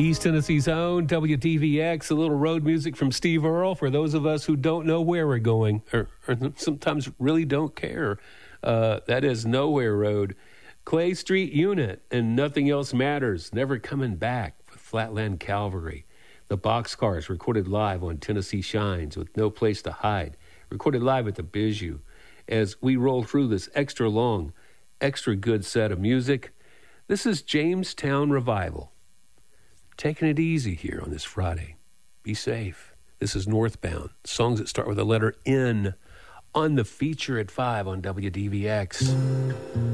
East Tennessee's own WDVX, a little road music from Steve Earle for those of us who don't know where we're going or sometimes really don't care. That is Nowhere Road. Clay Street Unit and Nothing Else Matters, Never Coming Back with Flatland Cavalry. The Boxcars recorded live on Tennessee Shines with No Place to Hide, recorded live at the Bijou. As we roll through this extra long, extra good set of music, this is Jamestown Revival. Taking it easy here on this Friday. Be safe. This is Northbound. Songs that start with the letter N on the feature at 5 on WDVX.